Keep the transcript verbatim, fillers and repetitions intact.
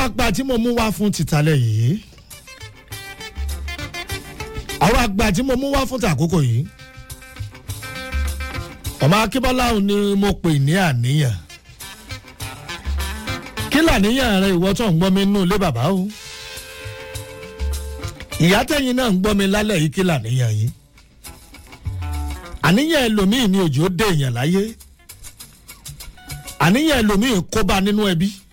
àgbà tí mo mú wá fún tìtàlẹ̀ yìí ọ̀rọ̀ àgbà tí mo mú wá fún tàkókò yìí ọmọ Akínbọ́lá ni mo pè ní àníyàn kí làníyàn rẹ ìwọ tó ń gbọ́ mi nínú ilé bàbá o ìyá tẹ́yìn náà ń gbọ́ mi lálẹ́ yìí kí làníyàn yìí àníyàn ẹlòmíì ni òjò dé èèyàn láyé àníyàn ẹlòmíì kóbá nínú ẹbí